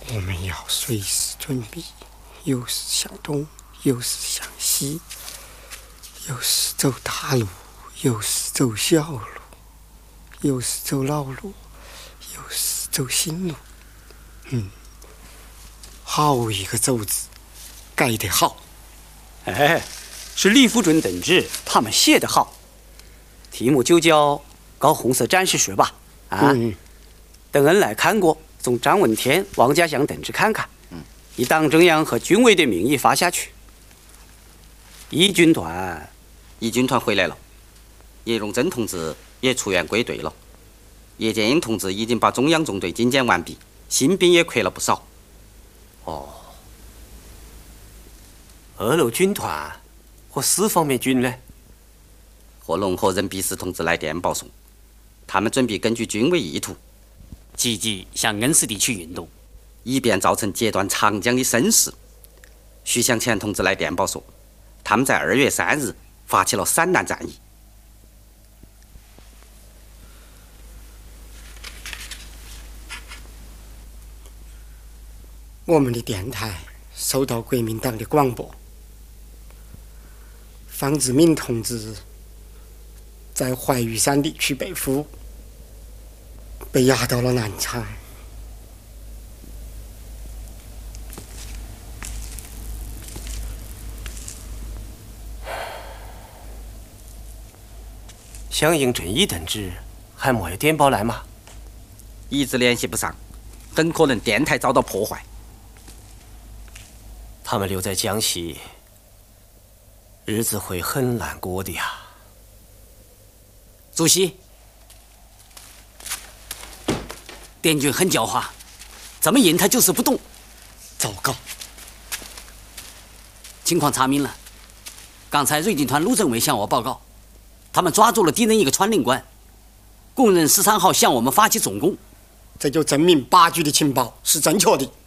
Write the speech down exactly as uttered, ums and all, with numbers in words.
我们要随时准备，有时向东，有时向西，有时走大路，有时走小路，有时走老路，有时走新路。嗯，好一个走字，改得好。 哎，是李富准等旨，他们写得好。题目就叫搞红色战士学吧。啊，嗯、等恩来看过，从张闻天、王家祥等旨看看。嗯，以党中央和军委的名义发下去。一军团， 一军团回来了，叶荣臻同志也出院归队了。叶剑英同志已经把中央纵队精简完毕，新兵也扩了不少。 哦，二路军团和四方面军呢？ 贺龙和任弼时同志来电报送，他们准备根据军委意图， 积极向恩施地区运动， 以便造成截断长江的声势。徐向前同志来电报说，他们在二月三日发起了陕南战役。 我们的电台收到国民党的广播，方志敏同志在怀玉山地区被俘，被押到了南昌。 响应正义等旨，还没有电报来吗？ 一直联系不上，很可能电台遭到破坏。 他们留在江西，日子会很难过的呀。 主席，滇军很狡猾，怎么引他就是不动。 糟糕！ 情况查明了，刚才瑞军团陆政委向我报告，他们抓住了敌人一个传令官，供认十三号向我们发起总攻。 这就证明八局的情报是正确的。